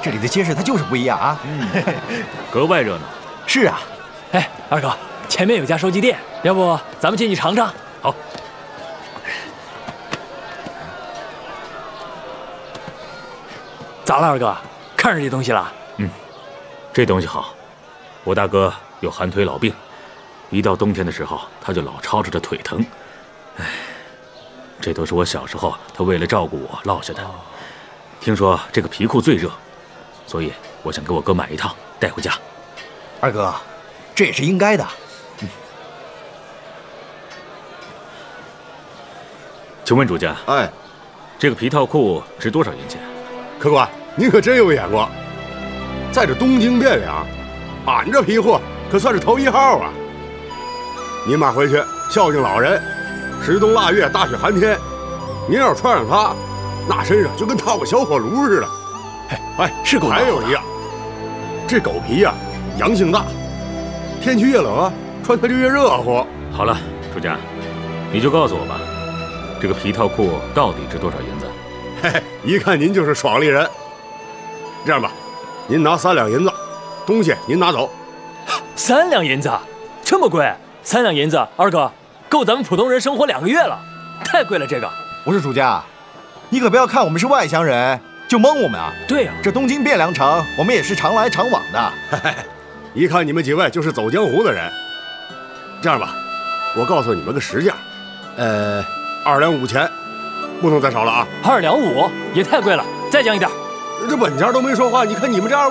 这里的街市它就是不一样啊， 格外热闹。 是啊， 哎，二哥，前面有家收集店，要不咱们进去尝尝？ 好。 咋了，二哥？看上这东西了？ 这东西好。我大哥有寒腿老病，一到冬天的时候，他就老吵着腿疼。哎，这都是我小时候他为了照顾我落下的。听说这个皮裤最热，所以我想给我哥买一套带回家。 二哥，这也是应该的。 请问主家， 哎， 这个皮套裤值多少银钱？ 客官，您可真有眼光，在这东京汴梁，俺这皮货可算是头一号啊！您买回去孝敬老人，十冬腊月大雪寒天，您要是穿上它，那身上就跟套个小火炉似的。哎， 是够还有一样，这狗皮呀，阳性大，天气越冷啊，穿它就越热乎。 好了，主家，你就告诉我吧，这个皮套裤到底值多少银子？ 嘿嘿，一看您就是爽利人。这样吧，您拿3两银子，东西您拿走。 3两银子，这么贵？3两银子，二哥，够咱们普通人生活2个月了，太贵了这个。 不是主家，你可不要看我们是外乡人就蒙我们啊！ 对呀， 这东京汴梁城，我们也是常来常往的。 一看你们几位就是走江湖的人。这样吧，我告诉你们个实价，2两5钱，不能再少了啊！ 2两5也太贵了，再降一点。 这本家都没说话，你看你们这样。